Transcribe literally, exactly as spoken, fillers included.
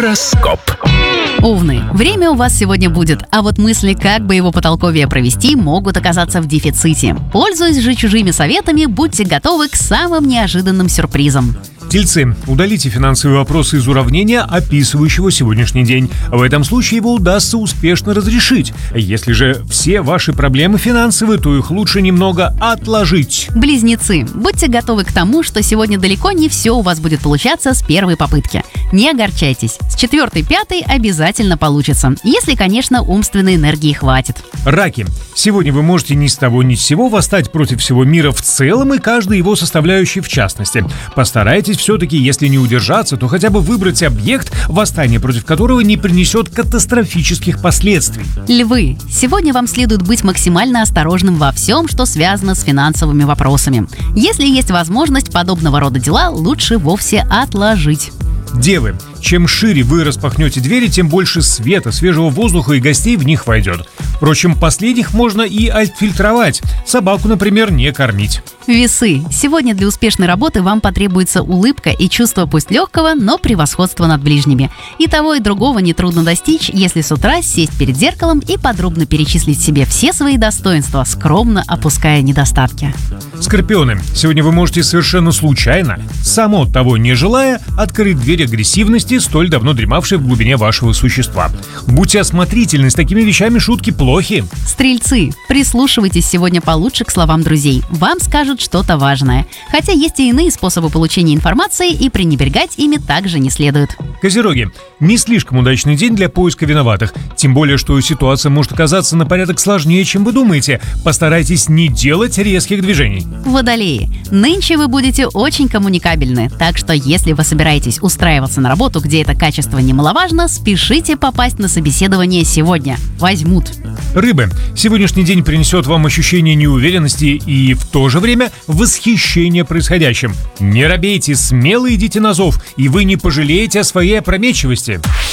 Гороскоп. Овны, время у вас сегодня будет, а вот мысли, как бы его потолковее провести, могут оказаться в дефиците. Пользуясь же чужими советами, будьте готовы к самым неожиданным сюрпризам. Тельцы, удалите финансовые вопросы из уравнения, описывающего сегодняшний день. В этом случае его удастся успешно разрешить. Если же все ваши проблемы финансовые, то их лучше немного отложить. Близнецы, будьте готовы к тому, что сегодня далеко не все у вас будет получаться с первой попытки. Не огорчайтесь, с четвертой-пятой обязательно получится, если, конечно, умственной энергии хватит. Раки, сегодня вы можете ни с того ни с сего восстать против всего мира в целом и каждой его составляющей в частности. Постарайтесь все-таки, если не удержаться, то хотя бы выбрать объект, восстание против которого не принесет катастрофических последствий. Львы, сегодня вам следует быть максимально осторожным во всем, что связано с финансовыми вопросами. Если есть возможность, подобного рода дела лучше вовсе отложить. Девы, чем шире вы распахнете двери, тем больше света, свежего воздуха и гостей в них войдет. Впрочем, последних можно и отфильтровать. Собаку, например, не кормить. Весы, сегодня для успешной работы вам потребуется улыбка и чувство пусть легкого, но превосходства над ближними. И того, и другого нетрудно достичь, если с утра сесть перед зеркалом и подробно перечислить себе все свои достоинства, скромно опуская недостатки. Скорпионы, сегодня вы можете совершенно случайно, само того не желая, открыть дверь агрессивности, столь давно дремавшей в глубине вашего существа. Будьте осмотрительны, с такими вещами шутки плохи. Стрельцы, прислушивайтесь сегодня получше к словам друзей. Вам скажут что-то важное. Хотя есть и иные способы получения информации, и пренебрегать ими также не следует. Козероги, не слишком удачный день для поиска виноватых. Тем более, что ситуация может оказаться на порядок сложнее, чем вы думаете. Постарайтесь не делать резких движений. Водолеи, нынче вы будете очень коммуникабельны, так что если вы собираетесь устраиваться на работу, где это качество немаловажно, спешите попасть на собеседование сегодня. Возьмут. Рыбы, сегодняшний день принесет вам ощущение неуверенности и в то же время восхищение происходящим. Не робейте, смело идите на зов, и вы не пожалеете о своей опрометчивости.